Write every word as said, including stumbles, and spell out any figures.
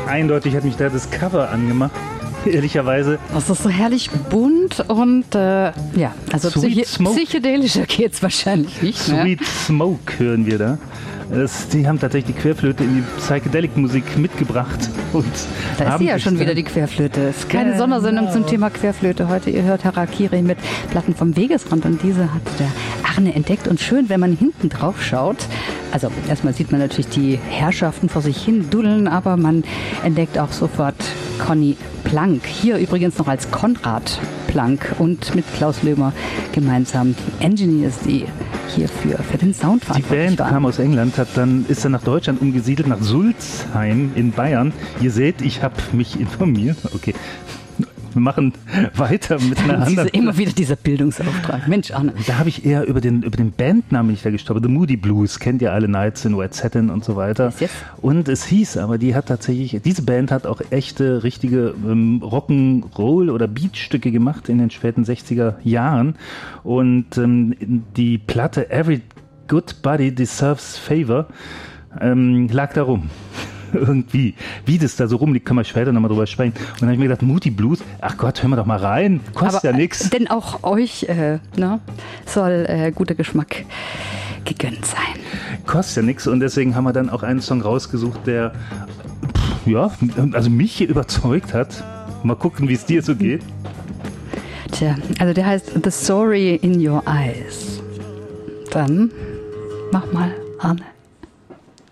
eindeutig hat mich da das Cover angemacht. Ehrlicherweise. Das ist so herrlich bunt und äh, ja, also psych- psychedelischer geht es wahrscheinlich nicht. Sweet mehr. Smoke hören wir da. Das, die haben tatsächlich die Querflöte in die Psychedelic-Musik mitgebracht. Und da ist sie ja schon wieder, die Querflöte. Es ist keine genau. Sondersendung zum Thema Querflöte. Heute, ihr hört Harakiri mit Platten vom Wegesrand und diese hat der Arne entdeckt. Und schön, wenn man hinten drauf schaut, also erstmal sieht man natürlich die Herrschaften vor sich hin dudeln, aber man entdeckt auch sofort Conny Plank. Hier übrigens noch als Konrad Plank und mit Klaus Lömer gemeinsam die Engineers, die hierfür für den Sound verantwortlich waren. Die Band kam aus England, hat dann, ist dann nach Deutschland umgesiedelt, nach Sulzheim in Bayern. Ihr seht, ich habe mich informiert. Okay. Wir machen weiter mit einer anderen. Immer wieder dieser Bildungsauftrag. Mensch, Arne. Da habe ich eher über den, über den Bandnamen nicht da gestolpert. The Moody Blues, kennt ihr alle, Nights in White Satin und so weiter. Yes, yes. Und es hieß aber, die hat tatsächlich, diese Band hat auch echte, richtige ähm, Rock'n'Roll oder Beatstücke gemacht in den späten sechziger Jahren. Und ähm, die Platte Every Good Body Deserves Favor ähm, lag da rum. Irgendwie, wie das da so rumliegt, können wir später nochmal drüber sprechen. Und dann habe ich mir gedacht, Moody Blues, ach Gott, hören wir doch mal rein, kostet aber, ja nichts. Denn auch euch äh, ne, soll äh, guter Geschmack gegönnt sein. Kostet ja nichts und deswegen haben wir dann auch einen Song rausgesucht, der, pff, ja, also mich hier überzeugt hat. Mal gucken, wie es dir so geht. Tja, also der heißt The Story in Your Eyes. Dann mach mal, Arne.